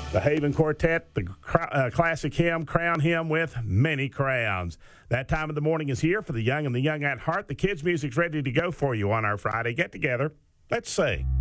The Haven Quartet, the classic hymn, Crown Him with Many Crowns. That time of the morning is here for the young and the young at heart. The kids' music's ready to go for you on our Friday get-together. Let's sing.